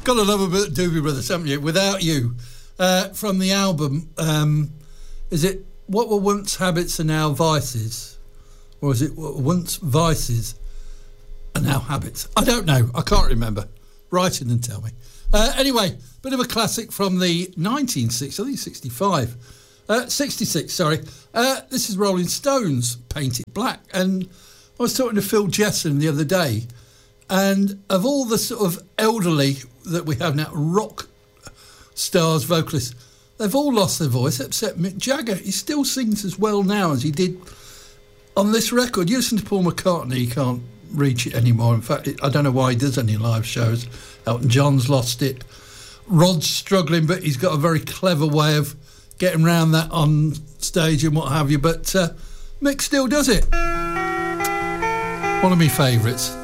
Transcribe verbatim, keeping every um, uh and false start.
got to love a bit of Doobie Brothers, haven't you? Without You, uh, from the album, um, is it What Were Once Habits Are Now Vices? Or is it What Were Once Vices Are Now Habits? I don't know. I can't remember. Write in and tell me. Uh, anyway, bit of a classic from the nineteen sixties, I think sixty-five. Uh, sixty-six, sorry. Uh, this is Rolling Stones, Paint It Black. And I was talking to Phil Jesson the other day, and of all the sort of elderly that we have now, rock stars, vocalists, they've all lost their voice except Mick Jagger. He still sings as well now as he did on this record. You listen to Paul McCartney, he can't reach it anymore. In fact, I don't know why he does any live shows. Elton John's lost it. Rod's struggling, but he's got a very clever way of getting around that on stage and what have you. But uh, Mick still does it. One of my favourites.